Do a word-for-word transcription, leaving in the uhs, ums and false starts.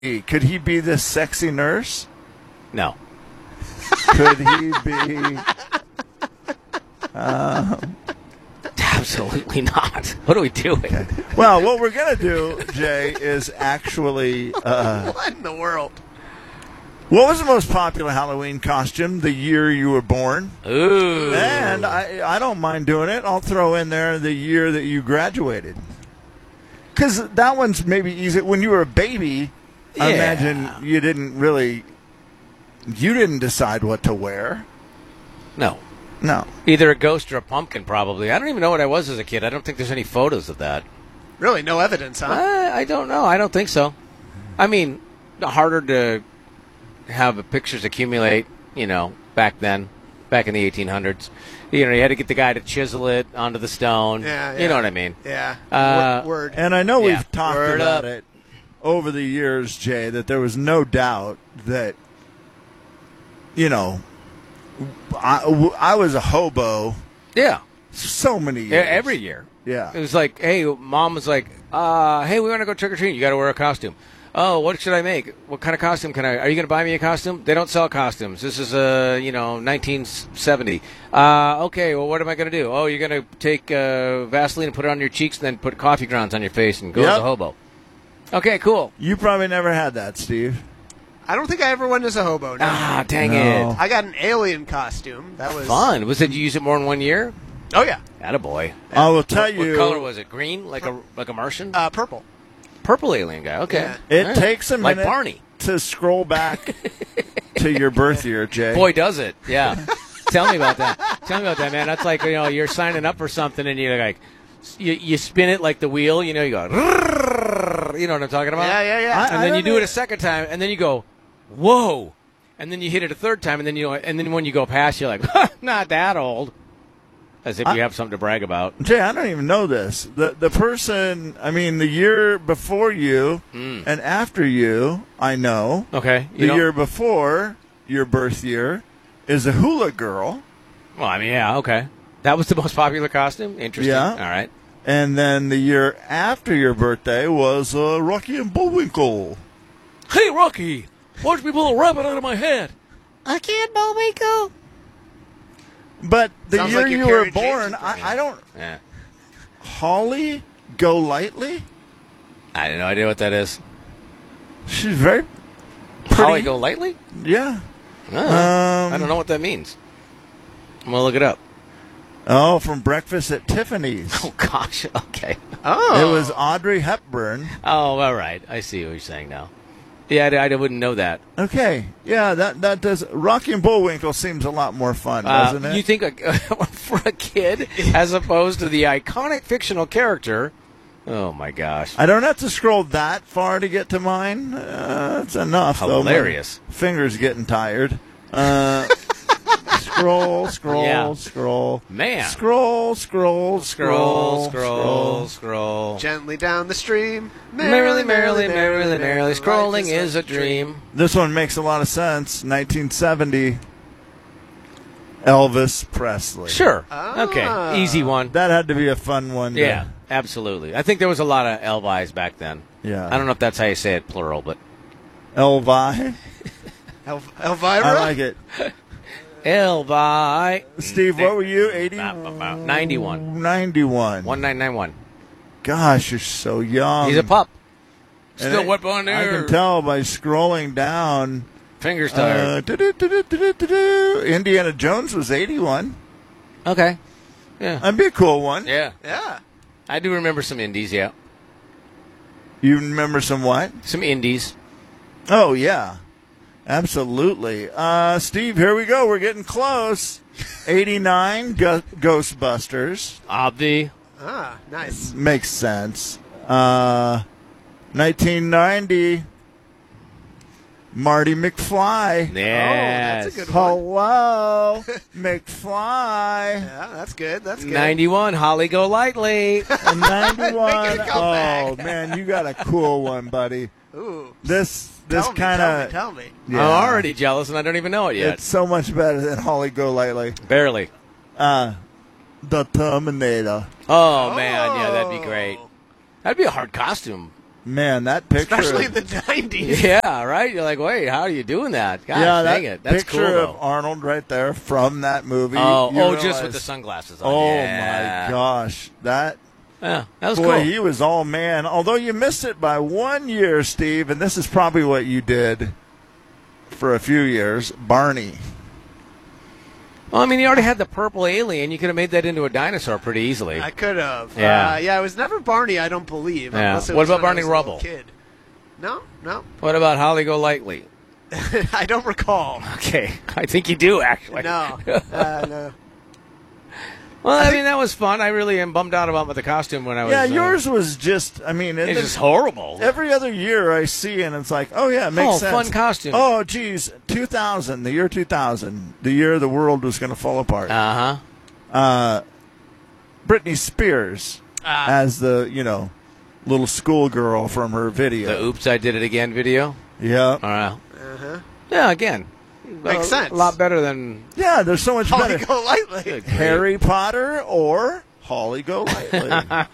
Could he be the sexy nurse? No. Could he be? Um, Absolutely not. What are we doing? Okay. Well, what we're going to do, Jay, is actually... Uh, what in the world? What was the most popular Halloween costume the year you were born? Ooh. And I, I don't mind doing it. I'll throw in there the year that you graduated. Because that one's maybe easy. When you were a baby, yeah. I imagine you didn't really... You didn't decide what to wear. No. No. Either a ghost or a pumpkin, probably. I don't even know what I was as a kid. I don't think there's any photos of that. Really? No evidence, huh? I, I don't know. I don't think so. I mean, harder to have pictures accumulate, you know, back then, back in the eighteen hundreds. You know, you had to get the guy to chisel it onto the stone. Yeah, yeah. You know what I mean? Yeah. Uh, word. And I know we've Yeah. talked Word about up. it over the years, Jay, that there was no doubt that, you know, I, I was a hobo Yeah. so many Yeah, years. every year. Yeah. It was like, hey, mom was like, uh, hey, we want to go trick-or-treating. You got to wear a costume. Oh, what should I make? What kind of costume can I? Are you going to buy me a costume? They don't sell costumes. This is uh, you know, nineteen seventy. Uh, okay, well, what am I going to do? Oh, you're going to take uh, Vaseline and put it on your cheeks, and then put coffee grounds on your face and go Yep. as a hobo. Okay, cool. You probably never had that, Steve. I don't think I ever went as a hobo. No. Ah, dang No. it. I got an alien costume. That was Fun. Was it you use it more than one year? Oh yeah, Attaboy. I will tell What, you. what color was it? Green, like a like a Martian? uh, purple. Purple alien guy. Okay. Yeah. It All right. takes a like minute Barney. to scroll back to your birth year, Jay. Boy, does it. Yeah. Tell me about that. Tell me about that, man. That's like, you know, you're signing up for something and you're like, you, you spin it like the wheel, you know, you go, you know what I'm talking about? Yeah, yeah, yeah. I- And then you don't do it know. a second time and then you go, whoa. And then you hit it a third time and then you and then when you go past, you're like, not that old. As if I- you have something to brag about. Jay, I don't even know this. The the person, I mean, the year before you Mm. and after you, I know. Okay. You The don't- year before your birth year is a hula girl, Well, I mean, yeah, okay. That was the most popular costume? Interesting. Yeah. All right. and then the year after your birthday was uh, Rocky and Bullwinkle. Hey, Rocky, watch me pull a rabbit out of my head. I can't, Bullwinkle. But the Sounds year like you you were carried born, Jason for me. I, I don't. Yeah. Holly Golightly? I have no idea what that is. She's very pretty. Holly go lightly? Yeah. Oh, Um, I don't know what that means. I'm gonna look it up. Oh, from Breakfast at Tiffany's. Oh gosh. Okay. Oh, It was Audrey Hepburn. Oh, all right. I see what you're saying now. Yeah, I, I wouldn't know that. Okay, yeah, that that does. Rocky and Bullwinkle seems a lot more fun, Uh, doesn't it? you think a, for a kid, as opposed to the iconic fictional character? Oh my gosh. I don't have to scroll that far to get to mine. Uh, that's enough. though. My Hilarious. fingers getting tired. Uh, scroll, scroll, Yeah. scroll. Man. Scroll, scroll, Scroll, scroll, scroll, scroll. gently down the stream. Merrily, merrily, merrily, merrily. Scrolling is a dream. This one makes a lot of sense. nineteen seventy. Elvis Presley. Sure. Ah. Okay. Easy one. That had to be a fun one. to- Yeah, absolutely. I think there was a lot of Elvis back then. Yeah. I don't know if that's how you say it, plural, but Elvi. El- Elvira. I like it. Elvi. Steve, what were you? eighty? ninety-one. ninety-one. one nine nine one. Gosh, you're so young. He's a pup. And Still I- wet on I there. can tell by scrolling down. Fingers Uh, tired. do-do-do-do-do-do-do. Indiana Jones was eighty-one. Okay. Yeah. That'd be a cool one. Yeah. Yeah. I do remember some indies, yeah. You remember some what? Some indies. Oh, yeah. Absolutely. Uh, Steve, here we go. We're getting close. eighty-nine, Go- Ghostbusters. Obvi. Ah, nice. Makes sense. Uh, nineteen ninety, Marty McFly. Yes. Oh, that's a good one. Hello, McFly. Yeah, that's good. That's good. ninety-one, Holly Go Lightly. And ninety-one. Making a Oh, comeback. man, you got a cool one, buddy. Ooh. This this Tell me, kind tell me, of tell me. I'm already jealous and I don't even know it yet. it's so much better than Holly Golightly. Barely. Uh, the Terminator. Oh, man. Yeah, that'd be great. That'd be a hard costume. Man, that picture. Especially of- the nineties. Yeah, right. You're like, wait, how are you doing that? Gosh, yeah, dang that it. That's picture cool. of Though. Arnold right there from that movie. Oh, you oh, realize, just with the sunglasses on. Oh yeah. my gosh, that Yeah, that was boy, cool. he was all man. Although you missed it by one year, Steve, and this is probably what you did for a few years. Barney. Well, I mean, you already had the purple alien. You could have made that into a dinosaur pretty easily. I could have. Yeah. Uh, yeah, it was never Barney, I don't believe. Yeah. Unless it What was about when I Barney was a little Rubble? Kid. No, no. What about Holly Golightly? I don't recall. Okay, I think you do actually. No. Uh, no. Well, I, mean, that was fun. I really am bummed out about the costume when I was. Yeah, uh, yours was just, I mean, it, It's just horrible. every other year I see, and it's like, oh, yeah, it makes Oh, sense. fun costume. Oh, geez, two thousand, the year two thousand, the year the world was going to fall apart. Uh huh. Uh, Britney Spears Ah. as the, you know, little schoolgirl from her video. The "Oops, I Did It Again" video. Yeah. All right. Uh-huh. Yeah, again, Makes a, sense. A lot better than Yeah, there's so much Holly better. Golightly. Harry Potter or Holly Golightly.